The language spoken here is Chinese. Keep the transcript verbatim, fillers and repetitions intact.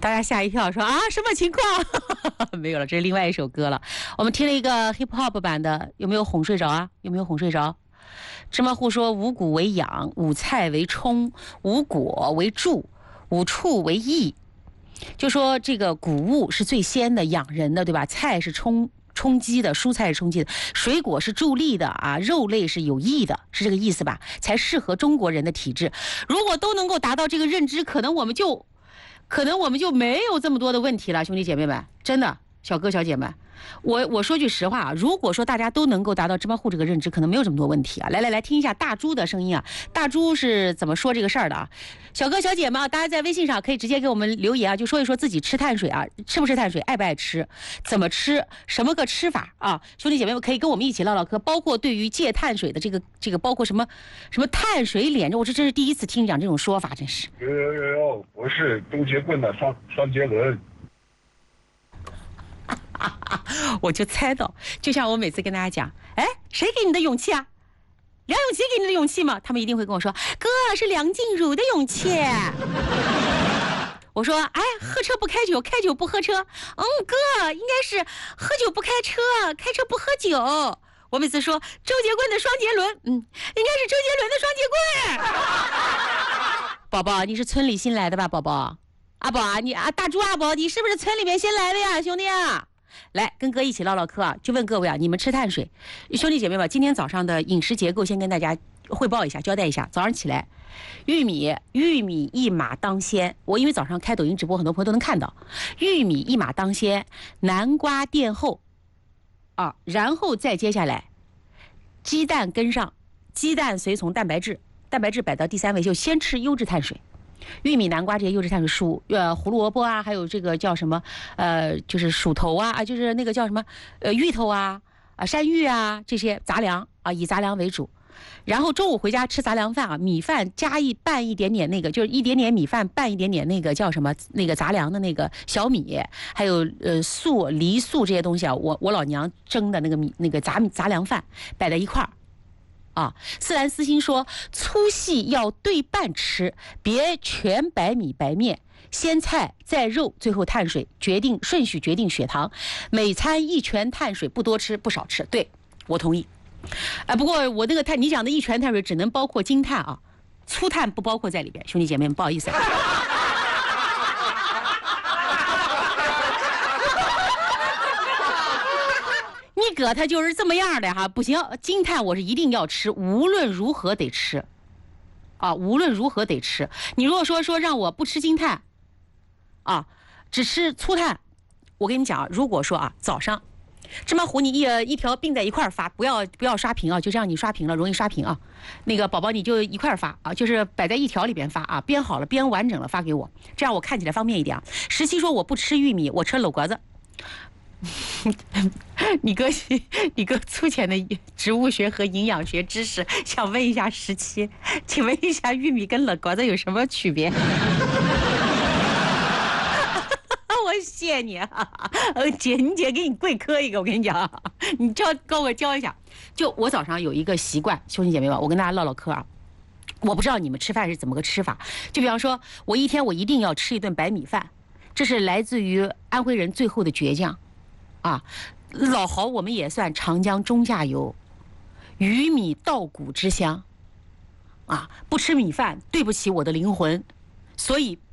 大家吓一跳，说啊什么情况？没有了，这是另外一首歌了。我们听了一个 hip hop 版的，有没有哄睡着啊？有没有哄睡着？芝麻糊说五谷为养，五菜为充，五果为助，五畜为益。就说这个谷物是最鲜的，养人的，对吧？菜是充充饥的，蔬菜是充饥的，水果是助力的啊，肉类是有益的，是这个意思吧？才适合中国人的体质。如果都能够达到这个认知，可能我们就，可能我们就没有这么多的问题了，兄弟姐妹们，真的，小哥小姐们。我我说句实话啊，如果说大家都能够达到芝麻糊这个认知，可能没有这么多问题啊。来来来，听一下大猪的声音啊，大猪是怎么说这个事儿的啊？小哥小姐们，大家在微信上可以直接给我们留言啊，就说一说自己吃碳水啊，吃不吃碳水，爱不爱吃，怎么吃，什么个吃法啊？兄弟姐妹们可以跟我们一起唠唠嗑，包括对于戒碳水的这个这个，包括什么什么碳水脸，我这真是第一次听讲这种说法，真是。 有有有有，我是周杰棍的双双杰伦。 我就猜到，就像我每次跟大家讲，哎，谁给你的勇气啊？梁咏琪给你的勇气吗？他们一定会跟我说，哥是梁静茹的勇气。我说，哎，喝车不开酒，开酒不喝车。嗯，哥应该是喝酒不开车，开车不喝酒。我每次说周杰棍的双杰伦，嗯，应该是周杰伦的双节棍。宝宝，你是村里新来的吧？宝宝，阿宝，你啊，大猪阿宝，你是不是村里面新来的呀，兄弟啊？来跟哥一起唠唠嗑啊！就问各位啊，你们吃碳水？兄弟姐妹们，今天早上的饮食结构先跟大家汇报一下，交代一下。早上起来，玉米玉米一马当先。我因为早上开抖音直播，很多朋友都能看到，玉米一马当先，南瓜垫后，啊，然后再接下来，鸡蛋跟上，鸡蛋随从蛋白质，蛋白质摆到第三位，就先吃优质碳水。玉米、南瓜这些优质碳水，薯呃胡萝卜啊，还有这个叫什么呃，就是薯头啊啊，就是那个叫什么呃芋头啊啊山芋啊这些杂粮啊，以杂粮为主。然后中午回家吃杂粮饭啊，米饭加一拌一点点那个，就是一点点米饭拌一点点那个叫什么那个杂粮的那个小米，还有呃粟、梨粟这些东西啊，我我老娘蒸的那个米那个杂杂粮饭摆在一块儿。啊，思兰思心说，粗细要对半吃，别全白米白面，先菜再肉，最后碳水，决定顺序决定血糖。每餐一拳碳水，不多吃不少吃。对，我同意。啊，不过我那个碳，你讲的一拳碳水只能包括精碳啊，粗碳不包括在里边。兄弟姐妹们，不好意思啊。你哥他就是这么样的哈，不行，精碳我是一定要吃，无论如何得吃，啊，无论如何得吃。你如果说说让我不吃精碳，啊，只吃粗碳，我跟你讲，如果说啊早上芝麻糊你一一条并在一块发，不要不要刷屏啊，就这样你刷屏了容易刷屏啊。那个宝宝你就一块发啊，就是摆在一条里边发啊，编好了编完整了发给我，这样我看起来方便一点啊。十七说我不吃玉米，我吃篓瓜子。你哥，你哥粗浅的植物学和营养学知识，想问一下十七，请问一下玉米跟冷瓜子有什么区别？我谢你啊，呃姐，你姐给你跪磕一个，我跟你讲，你教跟我教一下。就我早上有一个习惯，兄弟姐妹们，我跟大家唠唠嗑啊。我不知道你们吃饭是怎么个吃法，就比方说，我一天我一定要吃一顿白米饭，这是来自于安徽人最后的倔强。啊，老豪我们也算长江中下游，鱼米稻谷之乡，啊，不吃米饭对不起我的灵魂，所以